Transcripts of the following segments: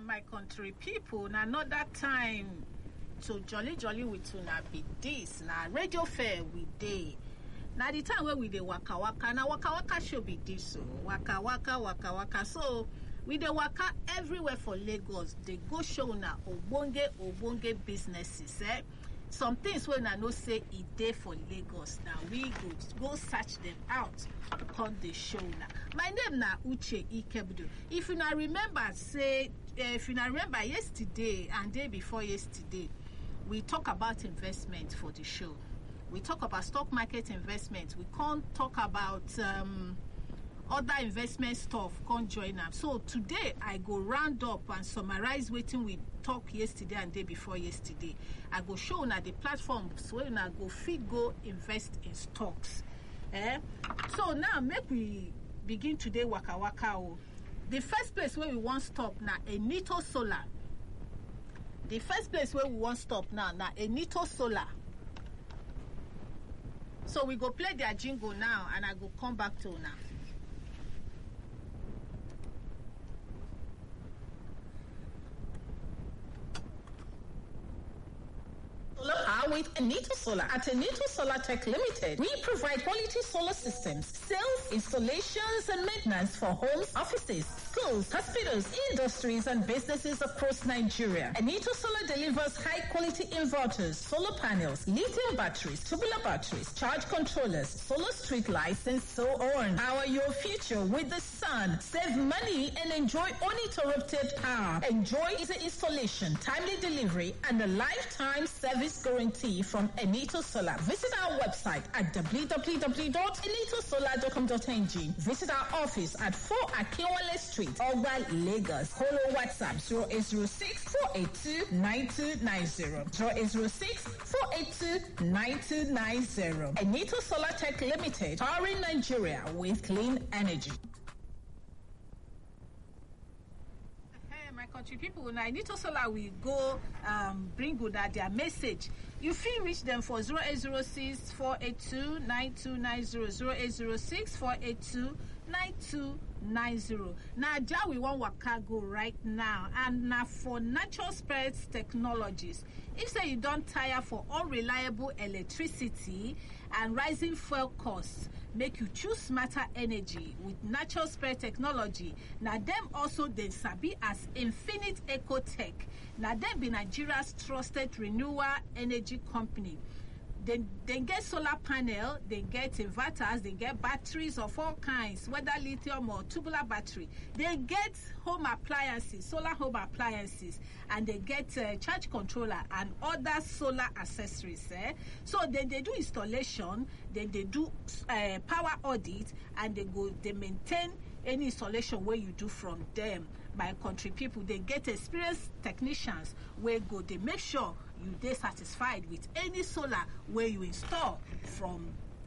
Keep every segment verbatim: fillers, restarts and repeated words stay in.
my country people, na another time to jolly jolly with una be this. Na radio fair we dey. Na the time where we dey waka waka. Na waka waka show be this. So waka waka waka waka. So we dey waka everywhere for Lagos. They go show na obonge obonge businesses. Eh? Some things when I know say e dey for Lagos. Now we go go search them out. Come the show now. My name na Uche Ikebudu. If you now remember, say uh, if you now remember yesterday and day before yesterday, we talk about investment for the show. We talk about stock market investment. We can't talk about um, other investment stuff. Can't join them. So today I go round up and summarize waiting we talk yesterday and day before yesterday. I go show now the platforms where I go fit go invest in stocks. Eh? So now make we begin today waka waka. Oh. The first place where we want stop now Enito Solar. The first place where we want stop now now Enito Solar. So we go play their jingle now and I go come back to now. Solar with Enito Solar. At Enito Solar Tech Limited, we provide quality solar systems, sales, installations, and maintenance for homes, offices, schools, hospitals, industries, and businesses across Nigeria. Enito Solar delivers high-quality inverters, solar panels, lithium batteries, tubular batteries, charge controllers, solar street lights, and so on. Power your future with the sun. Save money and enjoy uninterrupted power. Enjoy easy installation, timely delivery, and a lifetime service guarantee from Enito Solar. Visit our website at w w w dot enito solar dot com dot n g. Visit our office at four Akinwale Street, Ogba, Lagos. Call or WhatsApp zero eight zero six, four eight two, nine two nine zero. zero eight zero six, four eight two, nine two nine zero. Enito Solar Tech Limited, powering Nigeria with clean energy. My country people, now Enito Solar will go um, bring good at their message. You feel reach them for zero eight zero six, four eight two, nine two nine zero, zero eight zero six, four eight two, nine two nine zero. Now, ja we want Wakago right now, and now for Natural Spirits Technologies. If say you don't tire for unreliable electricity and rising fuel costs, make you choose smarter energy with Natural Spirit Technology. Now them also they sabi as Infinite Ecotech. Now them be Nigeria's trusted renewable energy company. They, they get solar panel, they get inverters, they get batteries of all kinds, whether lithium or tubular battery. They get home appliances, solar home appliances, and they get uh, charge controller and other solar accessories. Eh? So then they do installation, then they do uh, power audit, and they go they maintain any installation where you do from them. By country people, they get experienced technicians where go they make sure you they satisfied with any solar where you install from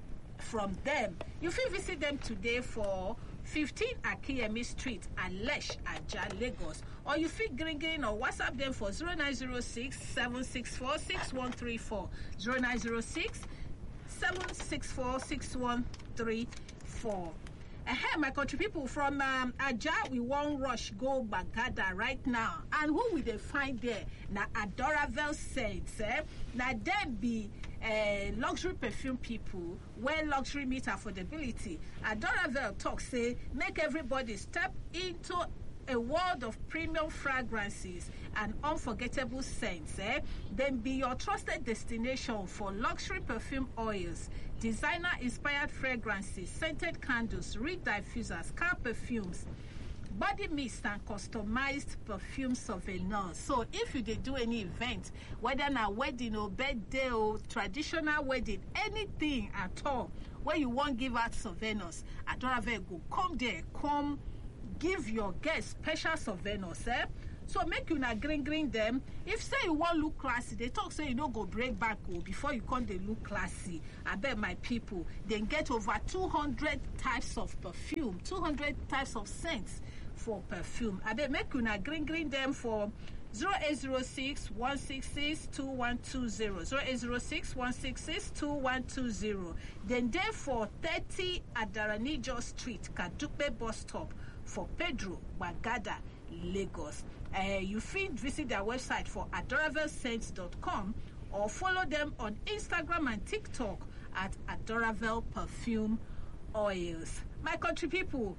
from them. You can visit them today for fifteen Akiyemi Street, Alesh, Aja, Lagos, or you fit green green or WhatsApp them for zero nine zero six, seven six four, six one three four, zero nine zero six, seven six four, six one three four. Hey, my country people from um, Aja, we won't rush go Bagada right now. And who will they find there? Now, Adoravel Scents. Eh? Now, there be uh, luxury perfume people where luxury meet affordability. Adoravel talk say, make everybody step into a world of premium fragrances and unforgettable scents. Eh? Then be your trusted destination for luxury perfume oils, designer-inspired fragrances, scented candles, reed diffusers, car perfumes, body mist, and customized perfume souvenirs. So if you did do any event, whether na wedding or birthday or traditional wedding, anything at all, where you want give out souvenirs, Adoravel go come there, come give your guests special souvenirs. Eh? So make you not green green them. If say you want look classy, they talk say you don't go break back oh, before you come they look classy. I bet my people then get over two hundred types of perfume, two hundred types of scents for perfume. I bet make you not green green them for zero eight zero six, one six six, two one two zero, zero eight zero six, one six six, two one two zero. Then there for thirty Adaranijo Street, Kadupe bus stop for Pedro Bagada, Lagos. Uh, you fit visit their website for adoravel scents dot com or follow them on Instagram and TikTok at Adoravel Perfume Oils. My country people,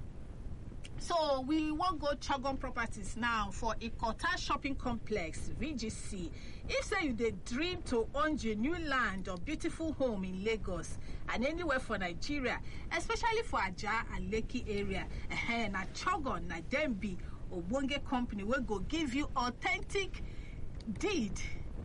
so we won't go Chogon Properties now for Ikota Shopping Complex, V G C. If say you dey dream to own a new land or beautiful home in Lagos and anywhere for Nigeria, especially for Ajah and Lekki area, eh, na Chogon, na dem be ogbonge company wey go give you authentic deed,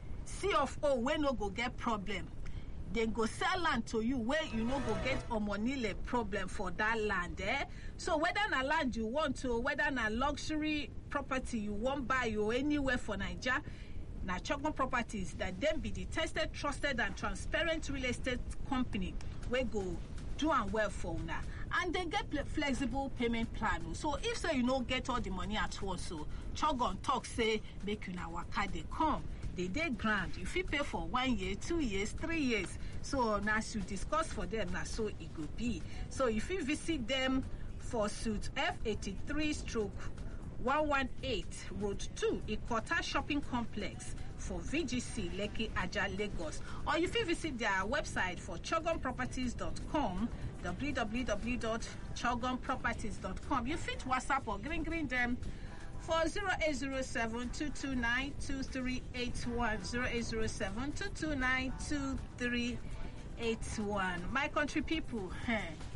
C of O wey no go get problem. They go sell land to you where you no go get omonile problem for that land, eh? So whether na land you want to, whether na luxury property you want buy or anywhere for Naija, na Chogon Properties that then be the tested, trusted and transparent real estate company wey go do am well for una. And they get flexible payment plan. So if say you no get all the money at once, so Chogon talk say make una waka dey come. They dey grand. You fit pay for one year, two years, three years. So now as you discuss for them, now so it go be. So if you visit them for suite F eighty-three stroke one eighteen Road two, Ikota Shopping Complex for V G C, Lekki, Ajah, Lagos. Or if you visit their website for chogon properties dot com, w w w dot chogon properties dot com. You fit WhatsApp or green green them for zero eight zero seven, two two nine, two three eight one, zero eight zero seven, two two nine, two three eight one. My country people, eh,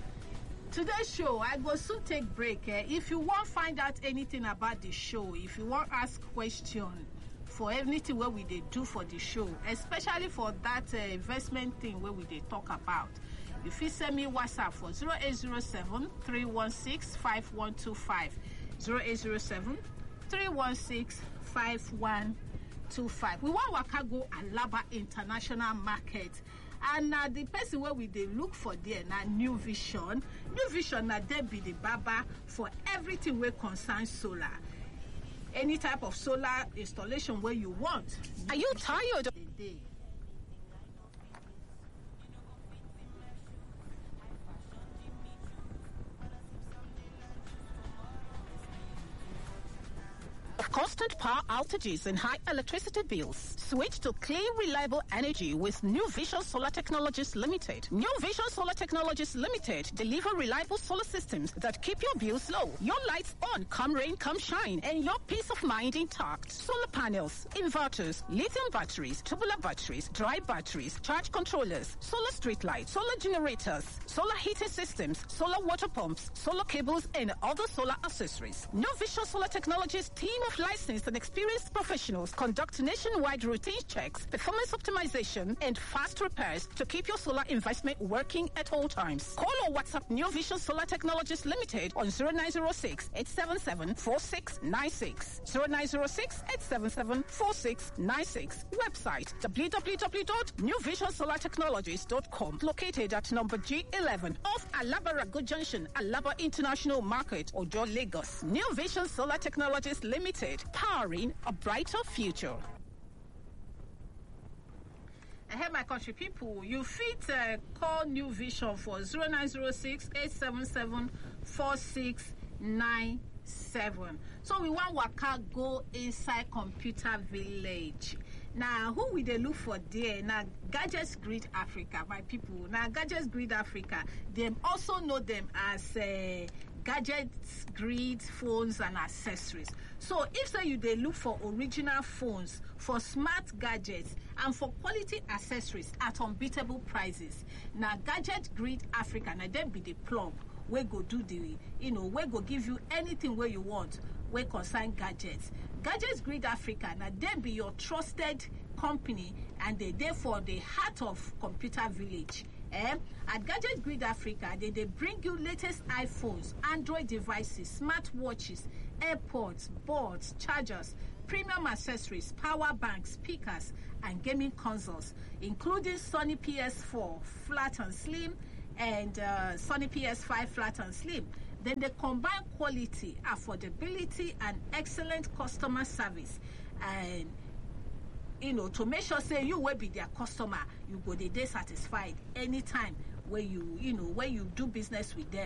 today's show, I go soon take break. Eh? If you want to find out anything about the show, if you want to ask question for anything where we they do for the show, especially for that uh, investment thing where we they talk about, if you send me WhatsApp for zero eight zero seven, three one six, five one two five, zero eight zero seven, three one six, five one two five. We want waka go Alaba International Market. And uh, the person where we they look for there na New Vision. New Vision na they be the baba for everything where concerns solar. Any type of solar installation where you want. Are you tired? Of constant power outages and high electricity bills. Switch to clean, reliable energy with New Vision Solar Technologies Limited. New Vision Solar Technologies Limited deliver reliable solar systems that keep your bills low, your lights on, come rain, come shine, and your peace of mind intact. Solar panels, inverters, lithium batteries, tubular batteries, dry batteries, charge controllers, solar street lights, solar generators, solar heating systems, solar water pumps, solar cables, and other solar accessories. New Vision Solar Technologies team of licensed and experienced professionals conduct nationwide routine checks, performance optimization, and fast repairs to keep your solar investment working at all times. Call or WhatsApp New Vision Solar Technologies Limited on zero nine zero six, eight seven seven, four six nine six, zero nine zero six, eight seven seven, four six nine six. Website w w w dot new vision solar technologies dot com. Located at number G eleven off Alaba Rago Junction, Alaba International Market, Ojo, Lagos. New Vision Solar Technologies Limited. Powering a brighter future. Hey, my country people, you fit uh, call New Vision for zero nine zero six, eight seven seven, four six nine seven. So we want waka go inside Computer Village. Now, who will they look for there? Now, Gadgets Grid Africa, my people. Now, Gadgets Grid Africa, they also know them as uh, Gadgets Grid phones and accessories. So if say you they look for original phones, for smart gadgets, and for quality accessories at unbeatable prices, now Gadget Grid Africa, now they be the plumb where go do the, you know, where go give you anything where you want, where concern gadgets. Gadgets Grid Africa, now they be your trusted company, and they therefore the heart of Computer Village. Eh? At Gadget Grid Africa, they, they bring you latest iPhones, Android devices, smartwatches, AirPods, boards, chargers, premium accessories, power banks, speakers, and gaming consoles, including Sony P S four flat and slim and uh, Sony P S five flat and slim. Then they combine quality, affordability, and excellent customer service. And you know, to make sure say you will be their customer, you go they, they satisfied anytime where you, you know, where you do business with them.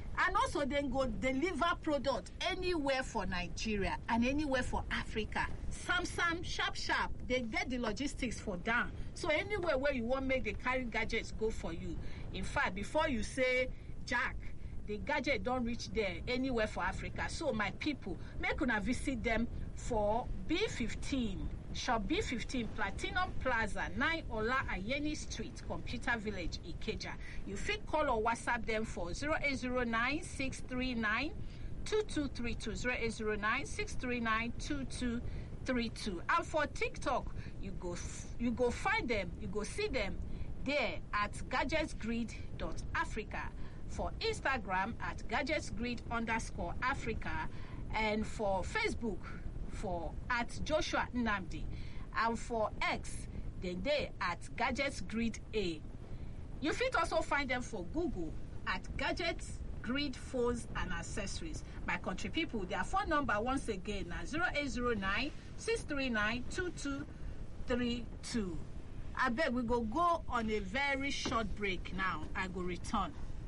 And also then go deliver product anywhere for Nigeria and anywhere for Africa. Samsung, sharp, sharp, they get the logistics for down. So anywhere where you want make the carry gadgets go for you. In fact, before you say Jack, the gadget don't reach there anywhere for Africa. So my people, make una visit them for B fifteen. Shop B fifteen, Platinum Plaza, nine Ola Ayeni Street, Computer Village, Ikeja. You fit call or WhatsApp them for zero eight zero nine, six three nine, two two three two, zero eight zero nine, six three nine, two two three two. And for TikTok, you go you go find them, you go see them there at gadgetsgrid dot africa. For Instagram at gadgetsgrid underscore Africa, and for Facebook for at Joshua Nnamdi, and for X, then they at Gadgets Grid A. You fit also find them for Google at Gadgets Grid Phones and Accessories. My country people, their phone number once again na zero eight zero nine, six three nine, two two three two. I beg we go go on a very short break now. I go return.